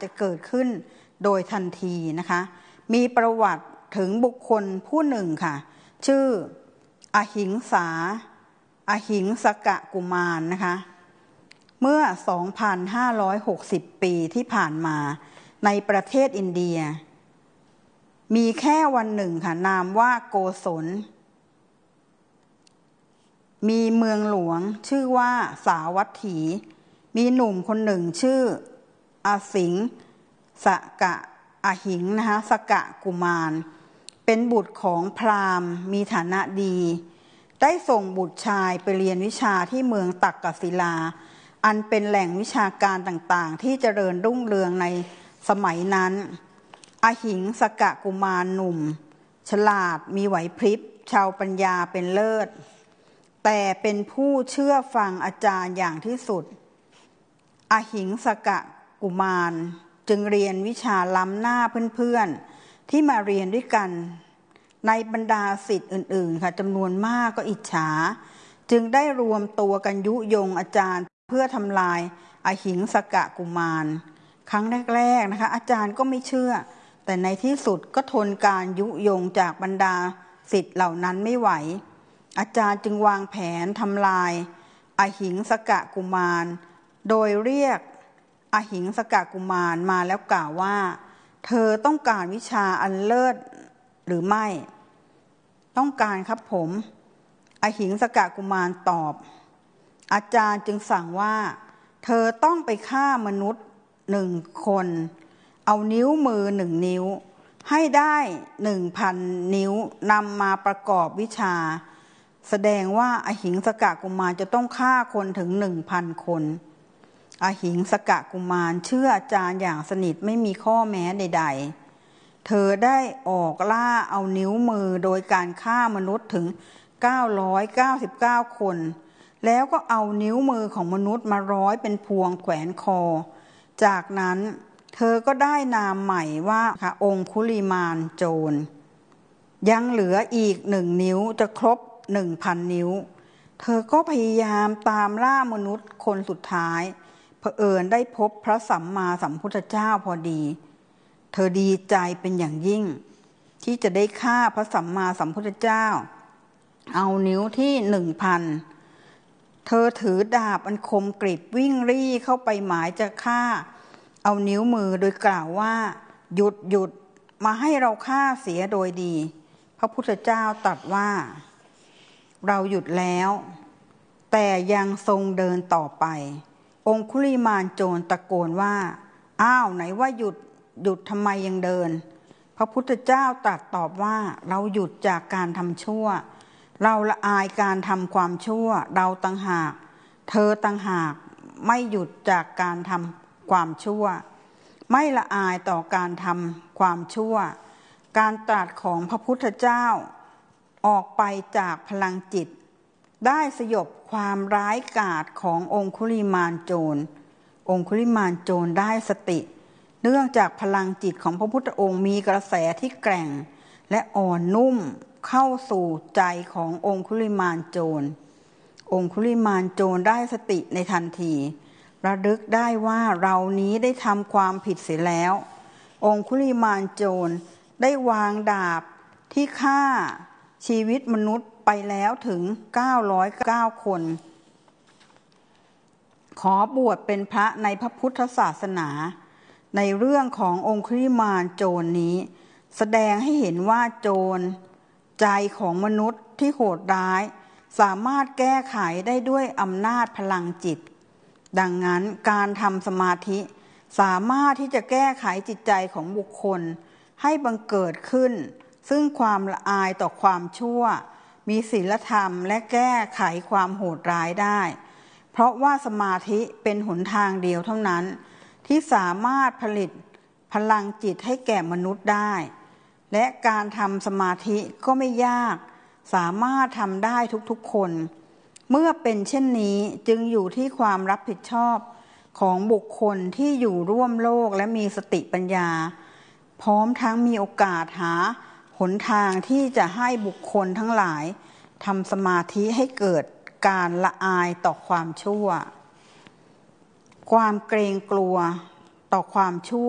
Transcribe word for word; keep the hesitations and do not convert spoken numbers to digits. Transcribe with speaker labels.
Speaker 1: จะเกิดขึ้นโดยทันทีนะคะมีประวัติถึงบุคคลผู้หนึ่งค่ะชื่ออหิงสาอหิงสกะกุมารนะคะเมื่อ สองพันห้าร้อยหกสิบ ปีที่ผ่านมาในประเทศอินเดียมีแค่วันหนึ่งค่ะนามว่าโกศลมีเมืองหลวงชื่อว่าสาวัตถีมีหนุ่มคนหนึ่งชื่ออสิงสกะอหิงนะคะสกะกุมารเป็นบุตรของพราหมณ์มีฐานะดีได้ส่งบุตรชายไปเรียนวิชาที่เมืองตักกศิลาอันเป็นแหล่งวิชาการต่างๆที่เจริญรุ่งเรืองในสมัยนั้นอหิงสกะกุมารหนุ่มฉลาดมีไหวพริบชาวปัญญาเป็นเลิศแต่เป็นผู้เชื่อฟังอาจารย์อย่างที่สุดอหิงสกะกุมารจึงเรียนวิชาล้ำหน้าเพื่อนๆที่มาเรียนด้วยกันในบรรดาศิษย์อื่นๆค่ะจำนวนมากก็อิจฉาจึงได้รวมตัวกันยุยงอาจารย์เพื่อทำลายอหิงสกะกุมารครั้งแรกๆนะคะอาจารย์ก็ไม่เชื่อแต่ในที่สุดก็ทนการยุยงจากบรรดาศิษย์เหล่านั้นไม่ไหวอาจารย์จึงวางแผนทำลายอหิงสกะกุมารโดยเรียกอหิงสกะกุมารมาแล้วกล่าวว่าเธอต้องการวิชาอันเลิศหรือไม่ต้องการครับผมอหิงสกะกุมารตอบอาจารย์จึงสั่งว่าเธอต้องไปฆ่ามนุษย์หนึ่งคนเอานิ้วมือหนึ่งนิ้วให้ได้หนึ่งพันนิ้วนำมาประกอบวิชาแสดงว่าอหิงสกะกุมารจะต้องฆ่าคนถึงหนึ่งพันคนอหิงสกะกุมารเชื่ออาจารย์อย่างสนิทไม่มีข้อแม้ใดๆเธอได้ออกล่าเอานิ้วมือโดยการฆ่ามนุษย์ถึงเก้าร้อยเก้าสิบเก้าคนแล้วก็เอานิ้วมือของมนุษย์มาร้อยเป็นพวงแขวนคอจากนั้นเธอก็ได้นามใหม่ว่าค่ะองคุลิมานโจรยังเหลืออีกหนึ่งนิ้วจะครบหนึ่งพันนิ้วเธอก็พยายามตามล่ามนุษย์คนสุดท้ายเผอิญได้พบพระสัมมาสัมพุทธเจ้าพอดีเธอดีใจเป็นอย่างยิ่งที่จะได้ฆ่าพระสัมมาสัมพุทธเจ้าเอานิ้วที่หนึ่งพันเธอถือดาบอันคมกริบวิ่งรี่เข้าไปหมายจะฆ่าเอานิ้วมือโดยกล่าวว่าหยุดหยุดมาให้เราฆ่าเสียโดยดีพระพุทธเจ้าตรัสว่าเราหยุดแล้วแต่ยังทรงเดินต่อไปองคุลิมานโจรตะโกนว่าอ้าวไหนว่าหยุดหยุดทำไมยังเดินพระพุทธเจ้าตรัสตอบว่าเราหยุดจากการทำชั่วเราละอายการทำความชั่วเราต่างหากเธอต่างหากไม่หยุดจากการทำความชั่วไม่ละอายต่อการทำความชั่วการตรัสของพระพุทธเจ้าออกไปจากพลังจิตได้สยบความร้ายกาจขององคุลิมานโจรองคุลิมานโจรได้สติเนื่องจากพลังจิตของพระพุทธองค์มีกระแสที่แกร่งและอ่อนนุ่มเข้าสู่ใจขององคุลิมานโจรองคุลิมานโจรได้สติในทันทีระลึกได้ว่าเรานี้ได้ทำความผิดเสียแล้วองคุลิมานโจรได้วางดาบที่ฆ่าชีวิตมนุษย์ไปแล้วถึงเก้าร้อยเก้าคนขอบวชเป็นพระในพระพุทธศาสนาในเรื่องขององคุลิมานโจรนี้แสดงให้เห็นว่าโจรใจของมนุษย์ที่โหดร้ายสามารถแก้ไขได้ด้วยอำนาจพลังจิตดังนั้นการทำสมาธิสามารถที่จะแก้ไขจิตใจของบุคคลให้บังเกิดขึ้นซึ่งความละอายต่อความชั่วมีศีลธรรมและแก้ไขความโหดร้ายได้เพราะว่าสมาธิเป็นหนทางเดียวเท่านั้นที่สามารถผลิตพลังจิตให้แก่มนุษย์ได้และการทำสมาธิก็ไม่ยากสามารถทำได้ทุกๆคนเมื่อเป็นเช่นนี้จึงอยู่ที่ความรับผิดชอบของบุคคลที่อยู่ร่วมโลกและมีสติปัญญาพร้อมทั้งมีโอกาสหาหนทางที่จะให้บุคคลทั้งหลายทำสมาธิให้เกิดการละอายต่อความชั่วความเกรงกลัวต่อความชั่ว